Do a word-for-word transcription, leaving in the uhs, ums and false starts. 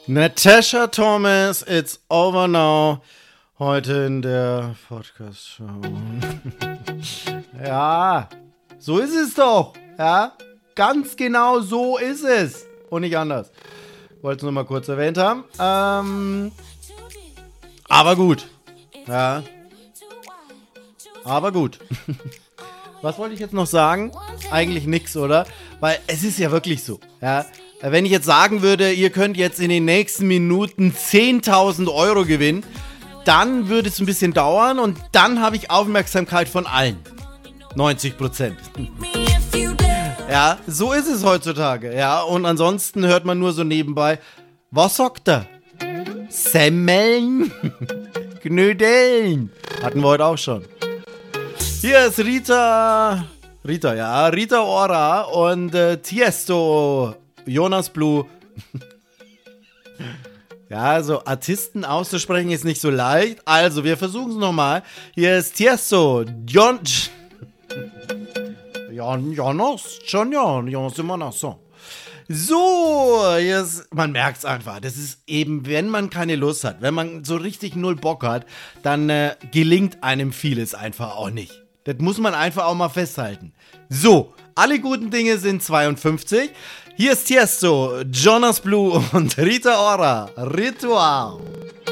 Natasha Thomas, it's over now. Heute in der Podcast-Show. Ja, so ist es doch. Ja, ganz genau so ist es. Und nicht anders. Wollte es nur mal kurz erwähnt haben. Ähm, aber gut. Ja. Aber gut. Was wollte ich jetzt noch sagen? Eigentlich nix, oder? Weil es ist ja wirklich so. Ja. Wenn ich jetzt sagen würde, ihr könnt jetzt in den nächsten Minuten zehntausend Euro gewinnen, dann würde es ein bisschen dauern und dann habe ich Aufmerksamkeit von allen. neunzig Prozent. Ja, so ist es heutzutage. Ja, und ansonsten hört man nur so nebenbei, was sagt er? Semmeln? Knödeln. Hatten wir heute auch schon. Hier ist Rita, Rita, ja, Rita Ora und äh, Tiesto, Jonas Blue. Ja, so Artisten auszusprechen ist nicht so leicht. Also, wir versuchen es nochmal. Hier ist Tiesto, Jon... Jon, Jonas, schon Jon, Jonas immer noch so. So, jetzt, man merkt es einfach. Das ist eben, wenn man keine Lust hat, wenn man so richtig null Bock hat, dann äh, gelingt einem vieles einfach auch nicht. Das muss man einfach auch mal festhalten. So, alle guten Dinge sind zweiundfünfzig. Hier ist Tiesto, Jonas Blue und Rita Ora. Ritual.